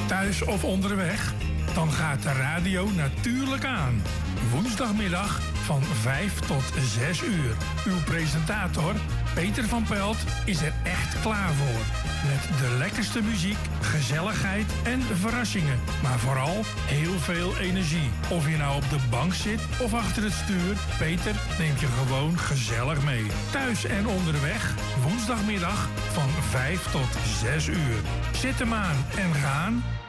Thuis of onderweg? Dan gaat de radio natuurlijk aan. Woensdagmiddag van 5 tot 6 uur. Uw presentator, Peter van Pelt, is er echt klaar voor. Met de lekkerste muziek, gezelligheid en verrassingen. Maar vooral heel veel energie. Of je nou op de bank zit of achter het stuur, Peter neemt je gewoon gezellig mee. Thuis en onderweg, woensdagmiddag van 5 tot 6 uur. Zet hem aan en gaan.